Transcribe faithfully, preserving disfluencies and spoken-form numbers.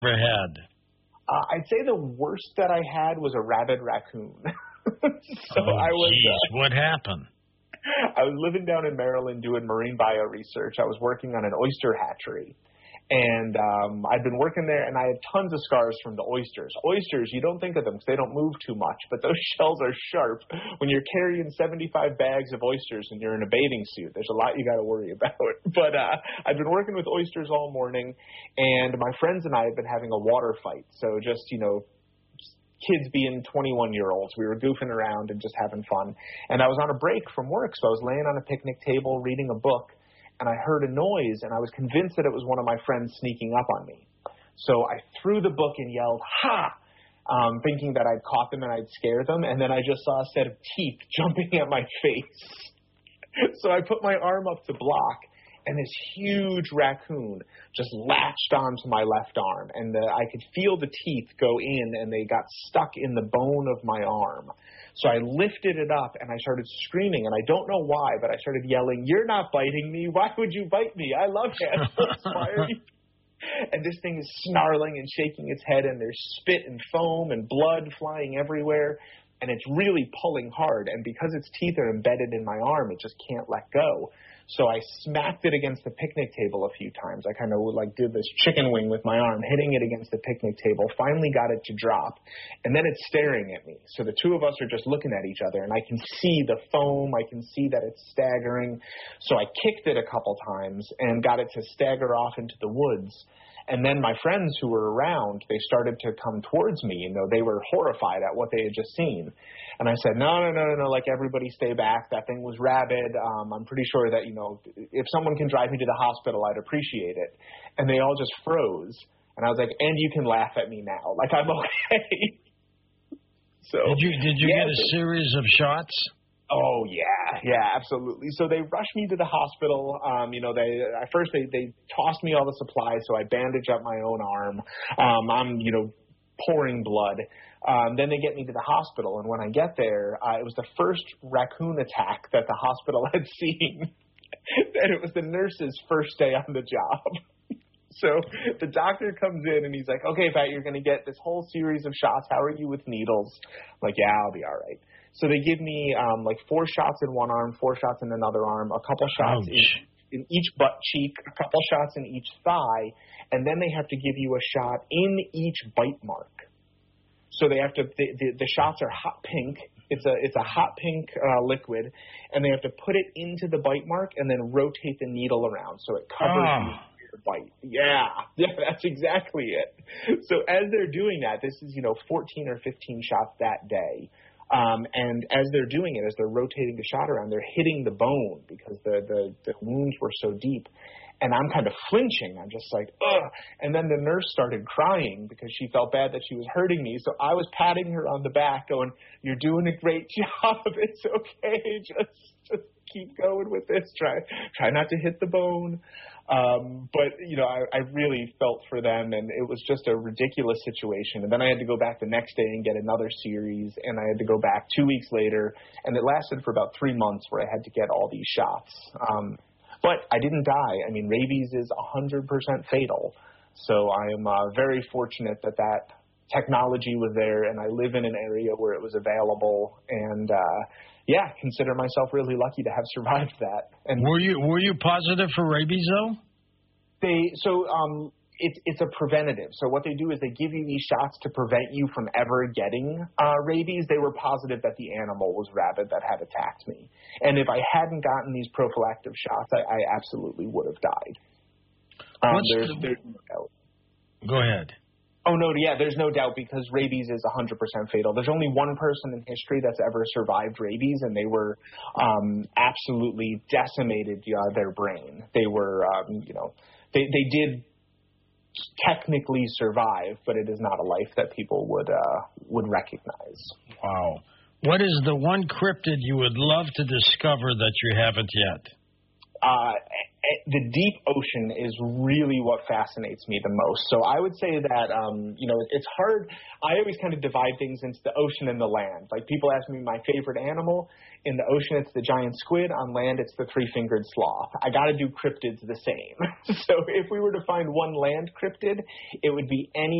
ever had? Uh, I'd say the worst that I had was a rabid raccoon. so oh, I was. Geez, Uh, what happened? I was living down in Maryland doing marine bio research. I was working on an oyster hatchery. And um, I'd been working there, and I had tons of scars from the oysters. Oysters, you don't think of them because they don't move too much, but those shells are sharp. When you're carrying seventy-five bags of oysters and you're in a bathing suit, there's a lot you got to worry about. But uh, I'd been working with oysters all morning, and my friends and I had been having a water fight. So just, you know, kids being twenty-one-year-olds. We were goofing around and just having fun. And I was on a break from work, so I was laying on a picnic table reading a book, and I heard a noise, and I was convinced that it was one of my friends sneaking up on me. So I threw the book and yelled, "Ha!" Um, thinking that I'd caught them and I'd scare them, and then I just saw a set of teeth jumping at my face. So I put my arm up to block, and this huge raccoon just latched onto my left arm, and the, I could feel the teeth go in, and they got stuck in the bone of my arm. So I lifted it up, and I started screaming, and I don't know why, but I started yelling, "You're not biting me. Why would you bite me? I love animals. Why are you?" And this thing is snarling and shaking its head, and there's spit and foam and blood flying everywhere, and it's really pulling hard. And because its teeth are embedded in my arm, it just can't let go. So I smacked it against the picnic table a few times. I kind of like did this chicken wing with my arm, hitting it against the picnic table, finally got it to drop, and then it's staring at me. So the two of us are just looking at each other, and I can see the foam. I can see that it's staggering. So I kicked it a couple times and got it to stagger off into the woods. And then my friends who were around, they started to come towards me. You know, they were horrified at what they had just seen. And I said, no, no, no, no, no, like everybody stay back. That thing was rabid. Um, I'm pretty sure that, you know, if someone can drive me to the hospital, I'd appreciate it. And they all just froze. And I was like, and you can laugh at me now. Like, I'm okay. So Did you, did you yeah, get a series of shots? Oh, yeah, yeah, absolutely. So they rushed me to the hospital. Um, you know, they at first they, they tossed me all the supplies, so I bandage up my own arm. Um, I'm, you know, pouring blood. Um, then they get me to the hospital, and when I get there, uh, it was the first raccoon attack that the hospital had seen. And it was the nurse's first day on the job. So the doctor comes in, and he's like, okay, Pat, you're going to get this whole series of shots. How are you with needles? I'm like, yeah, I'll be all right. So they give me um, like four shots in one arm, four shots in another arm, a couple shots in, in each butt cheek, a couple shots in each thigh, and then they have to give you a shot in each bite mark. So they have to the, the, the shots are hot pink. It's a it's a hot pink uh, liquid, and they have to put it into the bite mark and then rotate the needle around so it covers oh. the bite. Yeah, yeah, that's exactly it. So as they're doing that, this is you know fourteen or fifteen shots that day. Um, and as they're doing it, as they're rotating the shot around, they're hitting the bone because the, the, the wounds were so deep. And I'm kind of flinching. I'm just like, ugh. And then the nurse started crying because she felt bad that she was hurting me. So I was patting her on the back going, you're doing a great job. It's okay. Just, just keep going with this. Try, try not to hit the bone. Um, but, you know, I, I really felt for them, and it was just a ridiculous situation. And then I had to go back the next day and get another series, and I had to go back two weeks later, and it lasted for about three months where I had to get all these shots. Um, but I didn't die. I mean, rabies is one hundred percent fatal. So I am uh, very fortunate that that technology was there, and I live in an area where it was available, and uh, yeah, consider myself really lucky to have survived that. And were you were you positive for rabies though? They so um it's it's a preventative. So what they do is they give you these shots to prevent you from ever getting uh, rabies. They were positive that the animal was rabid that had attacked me, and if I hadn't gotten these prophylactic shots, I, I absolutely would have died. Um, there's, the, there's no doubt. Go ahead. Oh, no, yeah, there's no doubt because rabies is one hundred percent fatal. There's only one person in history that's ever survived rabies, and they were um, absolutely decimated uh, their brain. They were, um, you know, they, they did technically survive, but it is not a life that people would uh, would recognize. Wow. What is the one cryptid you would love to discover that you haven't yet? Uh, the deep ocean is really what fascinates me the most. So I would say that, um, you know, it's hard. I always kind of divide things into the ocean and the land. Like people ask me my favorite animal. In the ocean, it's the giant squid. On land, it's the three-fingered sloth. I got to do cryptids the same. So if we were to find one land cryptid, it would be any